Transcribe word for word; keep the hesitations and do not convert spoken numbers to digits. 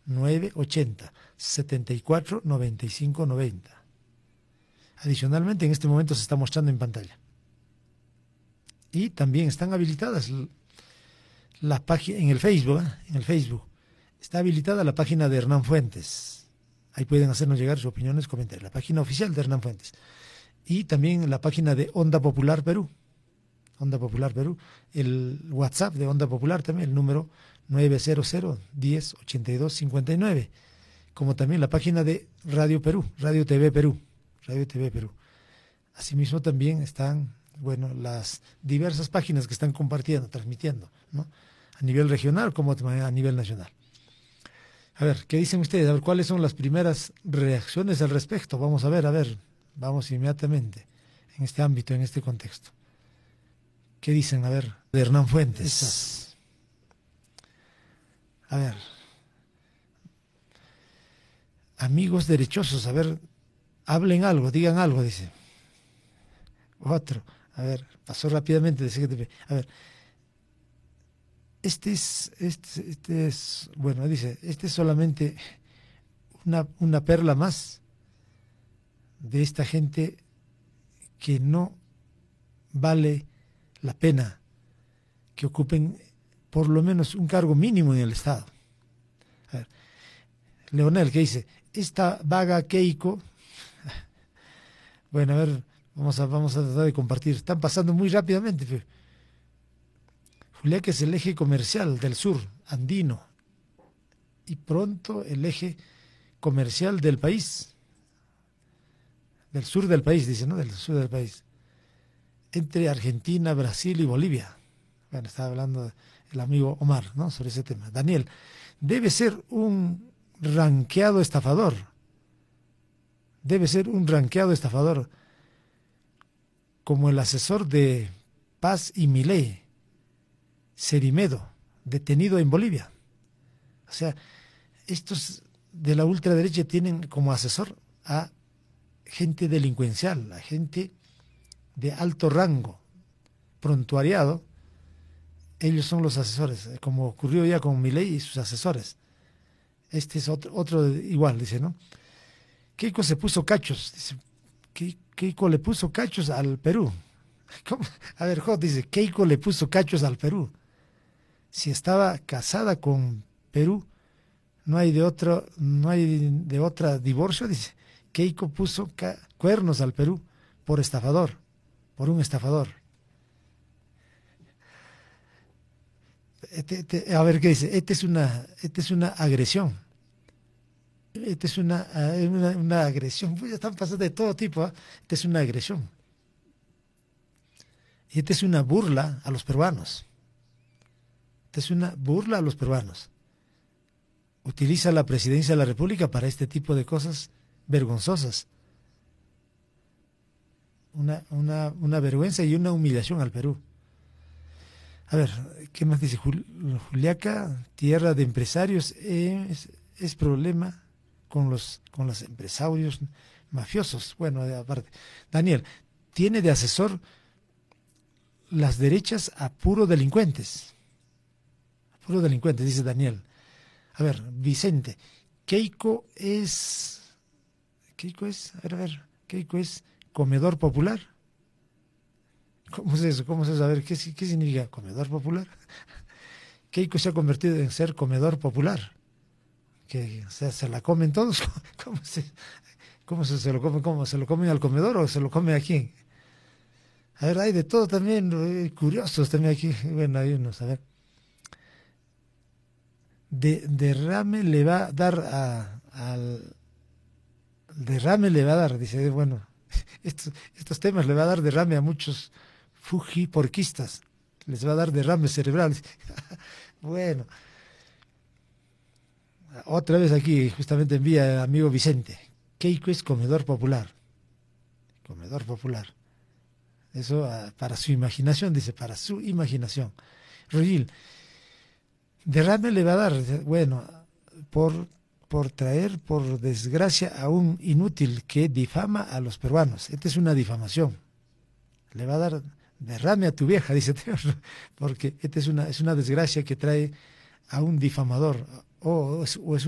nueve ochenta, setenta y cuatro, noventa y cinco noventa. Adicionalmente, en este momento se está mostrando en pantalla. Y también están habilitadas la página en el Facebook, ¿eh? en el Facebook. Está habilitada la página de Hernán Fuentes. Ahí pueden hacernos llegar sus opiniones, comentarios. La página oficial de Hernán Fuentes. Y también la página de Onda Popular Perú. Onda Popular Perú. El WhatsApp de Onda Popular también, el número nueve cero cero, diez, ochenta y dos, cincuenta y nueve. Como también la página de Radio Perú, Radio T V Perú. Radio T V Perú. Asimismo también están, bueno, las diversas páginas que están compartiendo, transmitiendo, ¿no? A nivel regional como a nivel nacional. A ver, ¿qué dicen ustedes? A ver, ¿cuáles son las primeras reacciones al respecto? Vamos a ver, a ver, vamos inmediatamente en este ámbito, en este contexto. ¿Qué dicen? A ver, de Hernán Fuentes. Esas. A ver. Amigos derechosos, a ver, hablen algo, digan algo, dice. Otro, a ver, pasó rápidamente de C G T P. A ver, este es, este, este es, bueno, dice, este es solamente una, una perla más de esta gente que no vale la pena que ocupen por lo menos un cargo mínimo en el Estado. A ver, Leonel, que dice, esta vaga Keiko, bueno, a ver, vamos a, vamos a tratar de compartir, están pasando muy rápidamente. Pero Juliaca es el eje comercial del sur, andino, y pronto el eje comercial del país, del sur del país, dice, ¿no? Del sur del país, entre Argentina, Brasil y Bolivia. Bueno, estaba hablando el amigo Omar, ¿no? Sobre ese tema. Daniel, debe ser un ranqueado estafador, debe ser un ranqueado estafador, como el asesor de Paz y Milei, Cerimedo, detenido en Bolivia. O sea, estos de la ultraderecha tienen como asesor a gente delincuencial, a gente de alto rango, prontuariado. Ellos son los asesores, como ocurrió ya con Milei y sus asesores. Este es otro, otro igual, dice, ¿no? Keiko se puso cachos, dice, Keiko le puso cachos al Perú. ¿Cómo? A ver, Jot dice, Keiko le puso cachos al Perú. Si estaba casada con Perú, no hay de otro, no hay de otra divorcio, dice. Keiko puso cuernos al Perú por estafador, por un estafador. Este, este, a ver qué dice, esta es una, esta es una agresión. Esta es una, una, una agresión. Pues ya están pasando de todo tipo, ¿eh? Esta es una agresión. Y esta es una burla a los peruanos. Esta es una burla a los peruanos. Utiliza la presidencia de la República para este tipo de cosas vergonzosas. Una, una, una vergüenza y una humillación al Perú. A ver, ¿qué más dice? Juliaca, tierra de empresarios, es, es problema con los, con los empresarios mafiosos. Bueno, aparte. Daniel, tiene de asesor las derechas a puro delincuentes. A puro delincuentes, dice Daniel. A ver, Vicente, Keiko es... Keiko es, a ver, a ver, Keiko es comedor popular. ¿Cómo es eso? ¿Cómo es eso? A ver, ¿qué, qué significa comedor popular? Keiko se ha convertido en ser comedor popular. Que o sea, se la comen todos. ¿Cómo se, cómo se, se lo comen? ¿Cómo se lo comen al comedor o se lo come aquí? A ver, hay de todo también, eh, curiosos también aquí. Bueno, hay unos, a ver. De, derrame le va a dar a, al... Derrame le va a dar, dice, bueno, estos, estos temas le va a dar derrame a muchos fujiporquistas. Les va a dar derrame cerebral. Bueno. Otra vez aquí, justamente envía el amigo Vicente. Keiko es comedor popular. Comedor popular. Eso uh, para su imaginación, dice, para su imaginación. Rugil, derrame le va a dar, bueno, por, por traer, por desgracia, a un inútil que difama a los peruanos. Esta es una difamación. Le va a dar derrame a tu vieja, dice, porque esta es una, es una desgracia que trae a un difamador. O, o es, o es